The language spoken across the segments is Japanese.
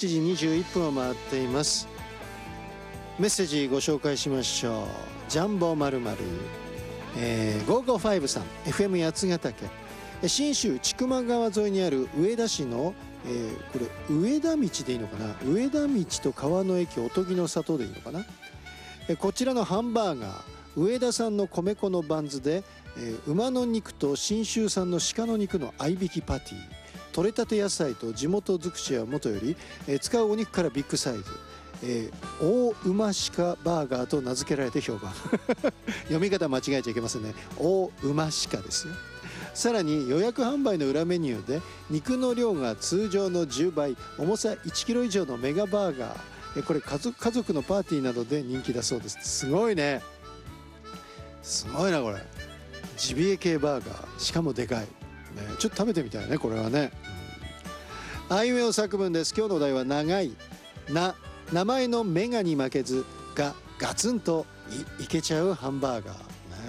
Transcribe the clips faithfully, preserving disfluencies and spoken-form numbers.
ちじにじゅういっぷんを回っています。メッセージご紹介しましょう。ジャンボ〇〇、えー、ごーごーごさん エフエム 八ヶ岳、信州千曲川沿いにある上田市の、えー、これ上田道でいいのかな、上田道と川の駅おとぎの里でいいのかな、えこちらのハンバーガー上田産の米粉のバンズで、えー、馬の肉と信州産の鹿の肉の合いびきパティ、取れたて野菜と地元尽くしはもとより、えー、使うお肉からビッグサイズ、えー、大馬鹿バーガーと名付けられて評判読み方間違えちゃいけませんね。大馬鹿ですよ。さらに予約販売の裏メニューで肉の量が通常のじゅうばい、重さいちキロ以上のメガバーガー、えこれ家族、家族のパーティーなどで人気だそうです。すごいね、すごいなこれ。ジビエ系バーガー、しかもでかい、ね、ちょっと食べてみたいねこれはね、うん、あいうえお作文です。今日のお題は長いな、名前のメガに負けずがガツンと い, いけちゃうハンバーガー、ね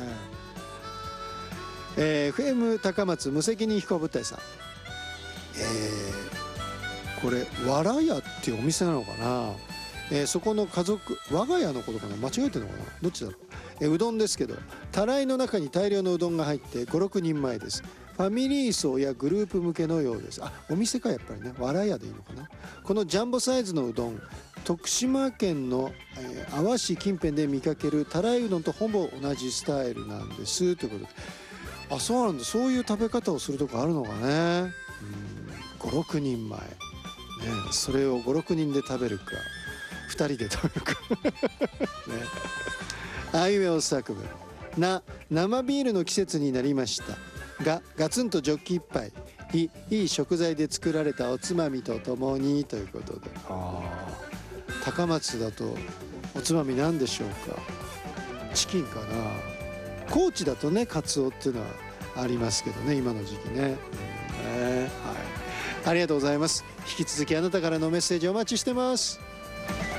えー、エフエム 高松無責任飛行物体さん、えー、これわらやっていうお店なのかな、えー、そこの家族、我が家のことかな、間違えてるのかな、どっちだろう。えー、うどんですけどたらいの中に大量のうどんが入ってごろくにんまえです。ファミリー層やグループ向けのようです。あ、お店かやっぱりね、わらやでいいのかな。このジャンボサイズのうどん、徳島県の、えー、阿波市近辺で見かけるたらいうどんとほぼ同じスタイルなんですということで、あ、そうなんだ、そういう食べ方をするとこあるのかね。うん、ごろくにんまえ、ね、それをごろくにんで食べるかふたりで食べるかね。あいうえお作文な、生ビールの季節になりましたがガツンとジョッキ一杯、いいい食材で作られたおつまみとともにということで、あ高松だとおつまみなんでしょうか。チキンかな。高知だとねカツオっていうのはありますけどね、今の時期ね、うん、ね、はい、ありがとうございます。引き続きあなたからのメッセージお待ちしてます。